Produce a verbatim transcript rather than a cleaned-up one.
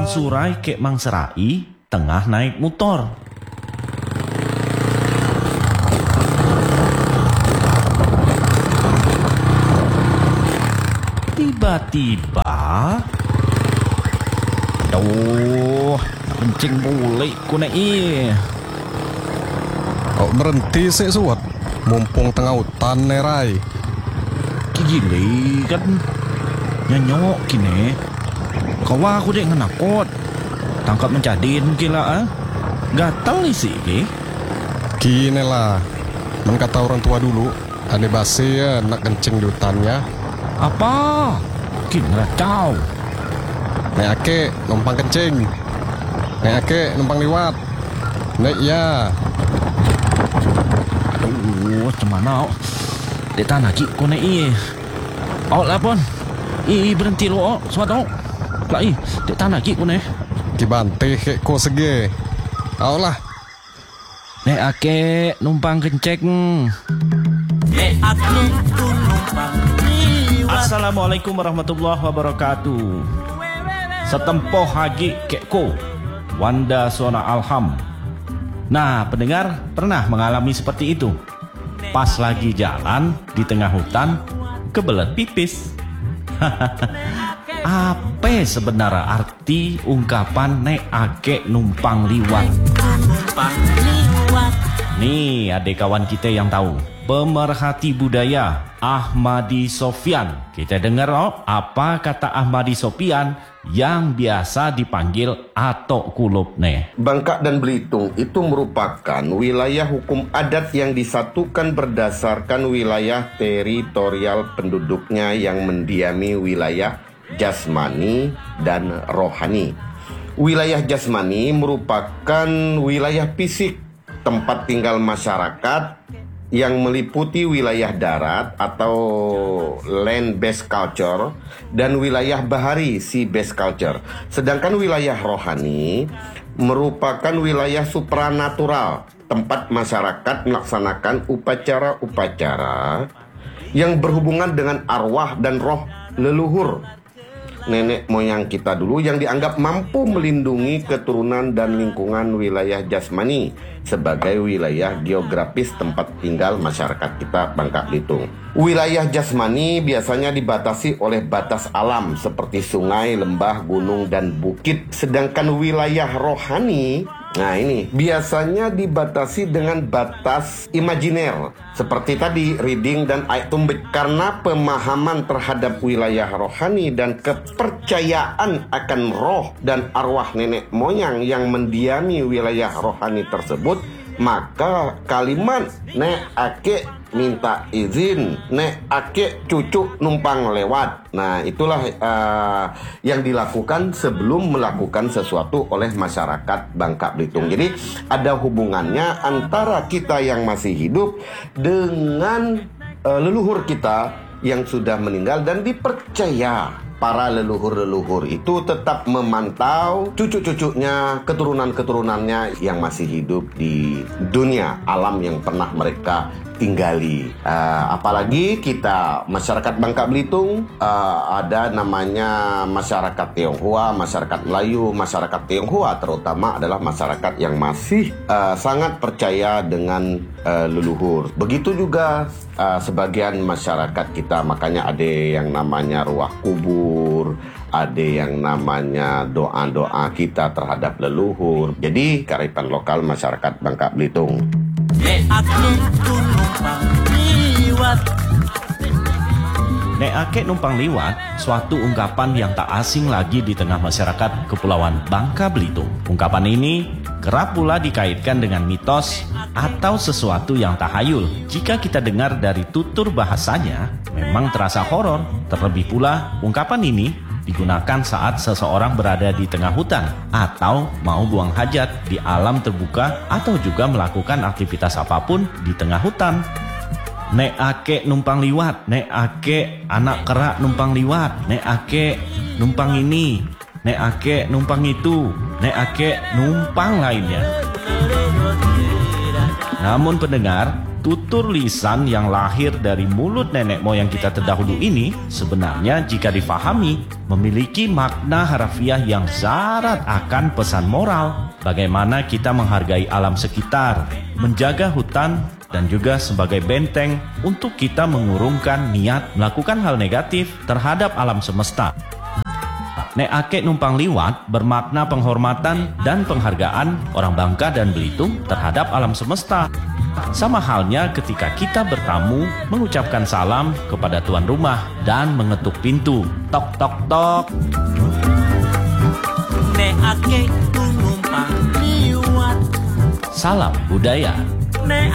surai kek Mang Serai tengah naik motor. Tiba-tiba, aduh, kencing boleh ku nek i. Kok berhenti sih suat, mumpung tengah hutan nerai. Gile kan nyanyok kini. Kau aku dek ngenakot. Tangkap mencadin gila ah. Gatal isi ke. Kini lah, men kata orang tua dulu, ane basi ya nak kencing di hutannya. Apa? Kini racau. Nek ake numpang kencing, nek ake numpang liwat. Nek ya. Aduh, cemana? Dek tanah ki ko nek i. Oh lapon. I berhenti lo, suat oh. Lah i, dek tanah ki ko nek. Ki bantih kek ko sege. Au lah. Nek ake numpang kenceng. Nek ake numpang. Assalamualaikum warahmatullahi wabarakatuh. Setempoh hagi kekko Wanda Sona Alham. Nah, pendengar pernah mengalami seperti itu. Pas lagi jalan di tengah hutan, kebelet pipis. Apa sebenarnya arti ungkapan nek ake numpang liwat? Nih, ada kawan kita yang tahu. Pemerhati budaya Ahmadi Sofyan. Kita dengar oh, apa kata Ahmadi Sofyan yang biasa dipanggil Atok Kulup nih. Bangka dan Belitung itu merupakan wilayah hukum adat yang disatukan berdasarkan wilayah teritorial penduduknya yang mendiami wilayah jasmani dan rohani. Wilayah jasmani merupakan wilayah fisik tempat tinggal masyarakat yang meliputi wilayah darat atau land-based culture dan wilayah bahari sea-based culture. Sedangkan wilayah rohani merupakan wilayah supranatural, tempat masyarakat melaksanakan upacara-upacara yang berhubungan dengan arwah dan roh leluhur nenek moyang kita dulu yang dianggap mampu melindungi keturunan dan lingkungan wilayah jasmani sebagai wilayah geografis tempat tinggal masyarakat kita Bangka Belitung. Wilayah jasmani biasanya dibatasi oleh batas alam seperti sungai, lembah, gunung, dan bukit. Sedangkan wilayah rohani, nah ini biasanya dibatasi dengan batas imajiner seperti tadi reading dan ayat tumbik. Karena pemahaman terhadap wilayah rohani dan kepercayaan akan roh dan arwah nenek moyang yang mendiami wilayah rohani tersebut, maka kalimat nek ake minta izin, nek ake cucu numpang lewat. Nah, itulah uh, yang dilakukan sebelum melakukan sesuatu oleh masyarakat Bangka Belitung. Jadi ada hubungannya antara kita yang masih hidup dengan uh, leluhur kita yang sudah meninggal, dan dipercaya para leluhur-leluhur itu tetap memantau cucu-cucunya, keturunan-keturunannya yang masih hidup di dunia alam yang pernah mereka tinggali. Uh, apalagi kita masyarakat Bangka Belitung uh, ada namanya masyarakat Tionghoa, masyarakat Melayu. Masyarakat Tionghoa terutama adalah masyarakat yang masih uh, sangat percaya dengan uh, leluhur. Begitu juga uh, sebagian masyarakat kita, makanya ada yang namanya ruah kubur, ada yang namanya doa-doa kita terhadap leluhur. Jadi kearifan lokal masyarakat Bangka Belitung. Nek ake numpang liwat. Nek ake numpang liwat, suatu ungkapan yang tak asing lagi di tengah masyarakat Kepulauan Bangka Belitung. Ungkapan ini kerap pula dikaitkan dengan mitos atau sesuatu yang tahayul. Jika kita dengar dari tutur bahasanya, memang terasa horor. Terlebih pula, ungkapan ini digunakan saat seseorang berada di tengah hutan atau mau buang hajat di alam terbuka atau juga melakukan aktivitas apapun di tengah hutan. Nek ake numpang liwat, nek ake anak kerak numpang liwat, nek ake numpang ini, nek ake numpang itu, nek ake numpang lainnya. Namun pendengar, tutur lisan yang lahir dari mulut nenek moyang kita terdahulu ini sebenarnya jika difahami memiliki makna harafiah yang syarat akan pesan moral. Bagaimana kita menghargai alam sekitar, menjaga hutan, dan juga sebagai benteng untuk kita mengurungkan niat melakukan hal negatif terhadap alam semesta. Nek ake numpang liwat bermakna penghormatan dan penghargaan orang Bangka dan Belitung terhadap alam semesta. Sama halnya ketika kita bertamu mengucapkan salam kepada tuan rumah dan mengetuk pintu. Tok tok tok. Nek ake ku numpang liwat. Salam budaya. Nek